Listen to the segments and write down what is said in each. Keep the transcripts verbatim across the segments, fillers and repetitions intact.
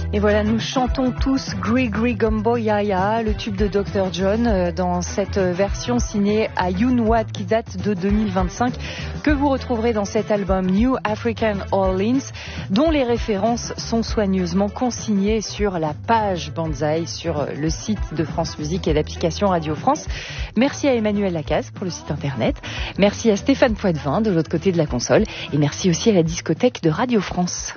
Et voilà, nous chantons tous Gree Gumbo Yaya, le tube de docteur John, dans cette version signée à Youn Wat qui date de deux mille vingt-cinq, que vous retrouverez dans cet album New African Orleans, dont les références sont soigneusement consignées sur la page Banzai, sur le site de France Musique et l'application Radio France. Merci à Emmanuel Lacaze pour le site internet, merci à Stéphane Poitvin de l'autre côté de la console, et merci aussi à la discothèque de Radio France.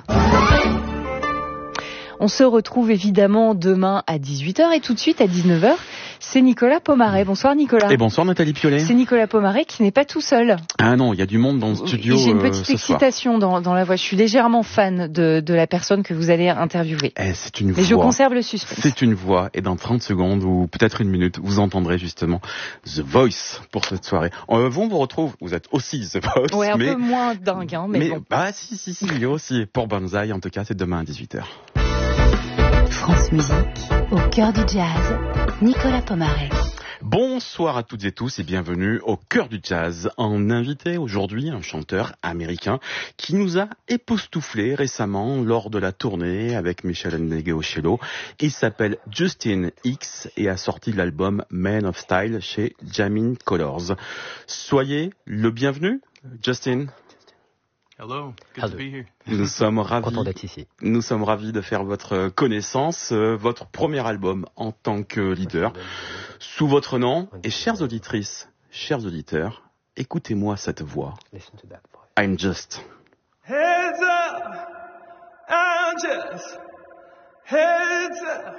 On se retrouve évidemment demain à dix-huit heures et tout de suite à dix-neuf heures, c'est Nicolas Pomaret. Bonsoir Nicolas. Et bonsoir Nathalie Piolet. C'est Nicolas Pomaret qui n'est pas tout seul. Ah non, il y a du monde dans le studio. J'ai une petite euh, excitation dans, dans la voix. Je suis légèrement fan de, de la personne que vous allez interviewer. Eh, c'est une Mais voix. je conserve le suspense. C'est une voix et dans trente secondes ou peut-être une minute, vous entendrez justement The Voice pour cette soirée. On, on vous retrouve, vous êtes aussi The Voice. Ouais, un mais, peu moins dingue, hein, mais, mais bon. Bah si, si, si, il y a aussi pour Banzai, en tout cas, c'est demain à dix-huit heures. France Musique, au cœur du jazz, Nicolas Pomaret. Bonsoir à toutes et tous et bienvenue au cœur du jazz. En invité aujourd'hui un chanteur américain qui nous a époustouflés récemment lors de la tournée avec Michel Ndegeocello. Il s'appelle Justin Hicks et a sorti l'album Man of Style chez Jamin Colors. Soyez le bienvenu, Justin. Hello, good Hello. to be here. Nous sommes ravis. Content d'être ici. Nous sommes ravis de faire votre connaissance, euh, votre premier album en tant que leader, sous votre nom. Et chères auditrices, chers auditeurs, écoutez-moi cette voix. Listen to that voice. I'm just. Heads up, I'm just. Heads up.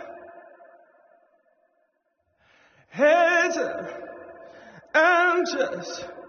Heads up, I'm just.